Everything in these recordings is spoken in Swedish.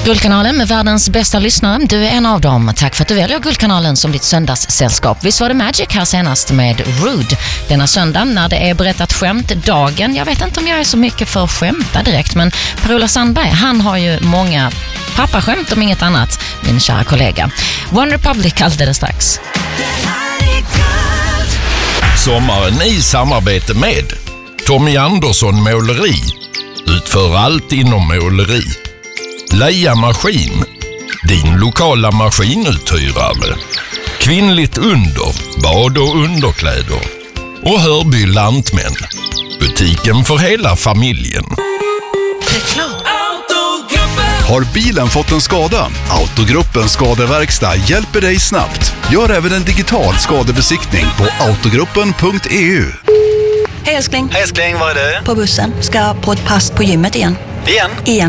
Guldkanalen med världens bästa lyssnare. Du är en av dem. Tack för att du väljer Guldkanalen som ditt söndagssällskap. Visst var det Magic här senast med Rude. Denna söndag när det är berättat skämt dagen. Jag vet inte om jag är så mycket för att skämta direkt, men Per-Ola Sandberg, han har ju många pappaskämt om inget annat, min kära kollega. One Republic alldeles strax. Sommaren i samarbete med Tommy Andersson Måleri. Utför allt inom måleri. Leia Maskin, din lokala maskinuthyrare. Kvinnligt under, bad och underkläder. Och Hörby Lantmän, butiken för hela familjen. Har bilen fått en skada? Autogruppens skadeverkstad hjälper dig snabbt. Gör även en digital skadebesiktning på autogruppen.eu. Hej älskling. Hej älskling, vad är det? På bussen. Ska på ett pass på gymmet igen. Igen?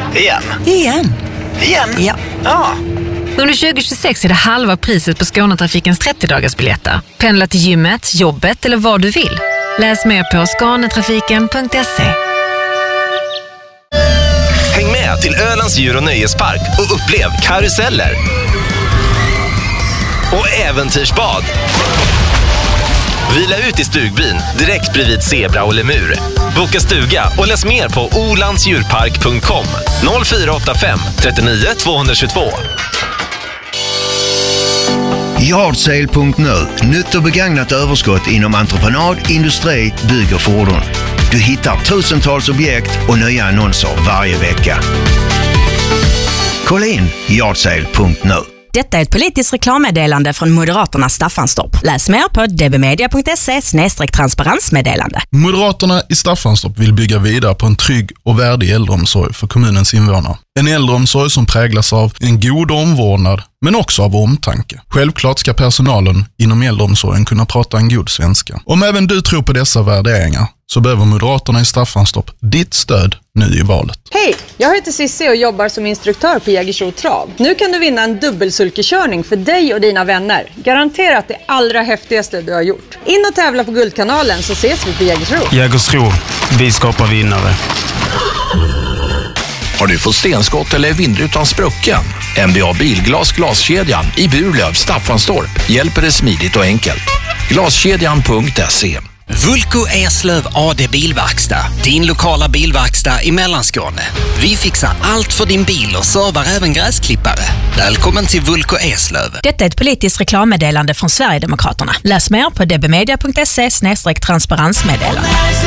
Ja. Ja. Under 2026 är det halva priset på Skånetrafikens 30-dagarsbiljetter. Pendla till gymmet, jobbet eller vad du vill. Läs mer på skånetrafiken.se. Häng med till Ölands djur- och nöjespark och upplev karuseller och äventyrsbad. Vila ut i stugbyn direkt bredvid zebra och lemur. Boka stuga och läs mer på olandsdjurpark.com 0485 39 222. Yardsale.nu. Nytt och begagnat överskott inom entreprenad, industri, bygg och fordon. Du hittar tusentals objekt och nya annonser varje vecka. Kolla in Yardsale.nu. Detta är ett politiskt reklammeddelande från Moderaterna Staffanstorp. Läs mer på dbmedia.se/transparensmeddelande. Moderaterna i Staffanstorp vill bygga vidare på en trygg och värdig äldreomsorg för kommunens invånare. En äldreomsorg som präglas av en god omvårdnad, men också av omtanke. Självklart ska personalen inom äldreomsorgen kunna prata en god svenska. Om även du tror på dessa värderingar så behöver Moderaterna i Staffanstorp ditt stöd nu i valet. Hej, jag heter Sissi och jobbar som instruktör på Jägersro Trav. Nu kan du vinna en dubbelsulkekörning för dig och dina vänner. Garanterat det allra häftigaste du har gjort. In och tävla på Guldkanalen så ses vi på Jägersro. Jägersro, vi skapar vinnare. Har du fått stenskott eller vindrutan sprucken? MBA Bilglas Glaskedjan i Burlöv, Staffanstorp hjälper dig smidigt och enkelt. Glaskedjan.se. Vulko Eslöv AD Bilverkstad, din lokala bilverkstad i Mellanskåne. Vi fixar allt för din bil och servar även gräsklippare. Välkommen till Vulko Eslöv. Detta är ett politiskt reklammeddelande från Sverigedemokraterna. Läs mer på dbmedia.se/transparensmeddelande.